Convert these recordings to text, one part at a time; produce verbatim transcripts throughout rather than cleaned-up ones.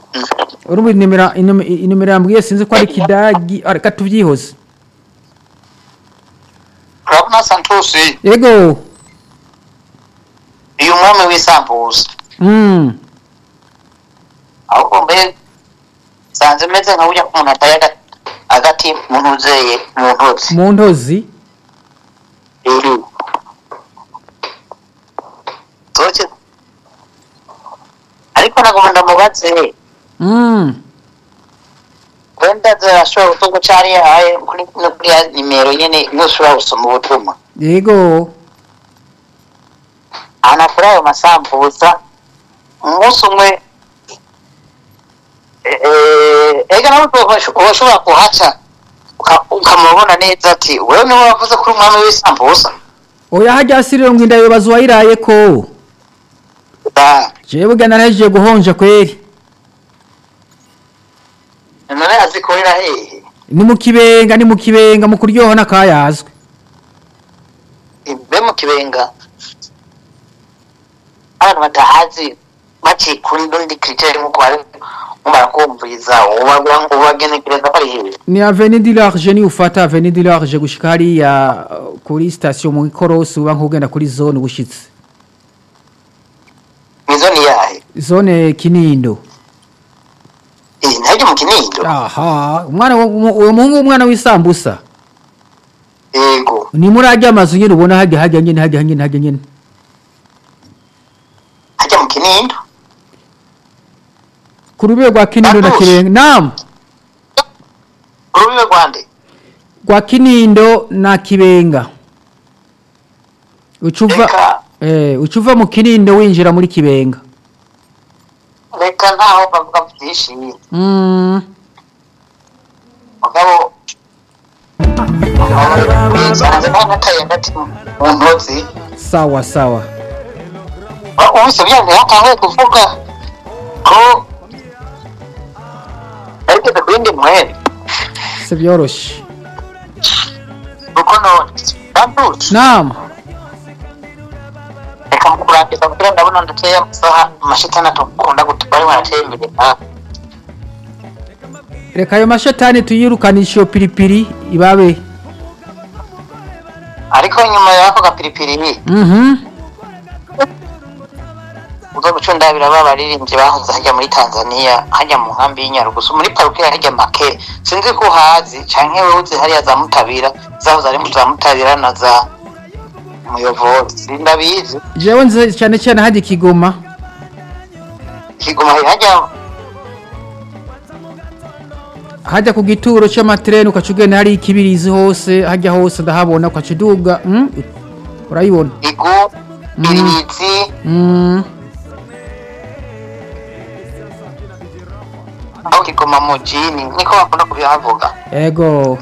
urumva inimera inimera yambwiye sinzi ko ari kidagi areka tuvyihoze Rabna Santos yego uyu mwami w'isambuza mm ahubwo mbe sanze meze nka ujya kumuntu atayaga agati muntu uzeye mu ntozi mu ntozi iri toche ariko nagomba mubaze mm wenda zashobora kutugo cyari haye kuri kuri nimero nyene nusura usoma ubutumwa yego anafura ayo masambuza umunsi umwe eh ega nawe ushobora kuhaca ukamubona neza ati wewe niwe wavuze kuri umwami w'isambuza oya hajya asiriro ngo indayo bazwayiraye ko da jewe gana naje guhonja kweri none azikorera hehe ni mu kibenga ni mu kibenga mu kuryoha nakayazwe imbe mu kibenga abantu batahazi baci kuri ndundi critère mu kwari umara kumviza ubagwa ubagenekereza bari hehe ni avenue du large ni ufata avenue du large gushika hari ya kuri station mu ikorosi uba nkugenda kuri zone ubushitse zone yahe zone Kinindo eh naje mu Kinindo aha umwana uwo muhungu umwana w'isambusa yego ni murajya amazu nyine ubona hajya hajya nyine hajya nyine hajya nyine hajya mu Kinindo kurube rwa Kinindo na Kirenga naam kurube rwande rwa Kinindo na Kibenga ucuva eh ucuva mu Kinindo winjira muri Kibenga reka ntaho bavuga byinshi mm mugabo sanze nataye ndati mu ntozi sawa sawa ubise byande yakawe kuvuga ko ariko ndabindi mwere se byoroshye uko none Santos naam reka mukurangiza kugira ndabona ndateye amasaha amashitana tukunda gutubari baratembere reka ayo mashetani tuyirukanisha pilipili ibabe ariko nyuma yako gapiripiri ni mhm uzo gucundabira babaririmbye bahoze hajya muri Tanzania hajya mu nkambi y'Inyarugusu muri paruke hajya make sinzi ko hazi canke wewe hariya za Mutabira zaho zari mu za Mutabira na za Muyovozi sindabizi jewe nze cyane cyane hajya Kigoma Kigoma hajya hajya ku gituro cy'amatreni ukacugena hari ikibirizi hose hajya hose ndahabona ukacuduga mm urayibona igu irizi mm aho Kigoma mujini niko bakunda kubihavuga ego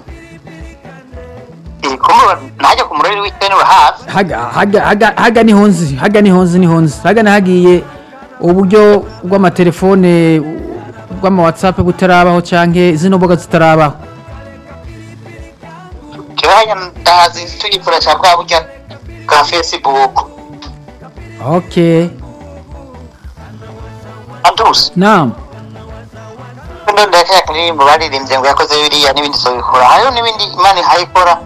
ikomo najya ku murori w'itene wa hafi haga haga haga haga ni honzi haga ni honzi ni honzi haga nahagiye uburyo bw'amatelefone bw'ama WhatsApp butarabaho canke zino boga zitarabaho kiranya ndazi tugikora cha kwa burya ka Facebook okay Santos naam ndo ndakaya kuri mu baririmbye ngo yakoze biriya n'ibindi so bikora hayo n'ibindi imani hayikora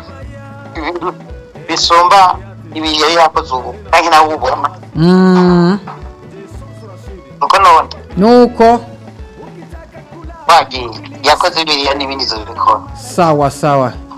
bisomba ibi yari yakoze ubu kandi nawe ubona mm uko none nuko bagiye yakoze biriya n'ibindi so bikora sawa sawa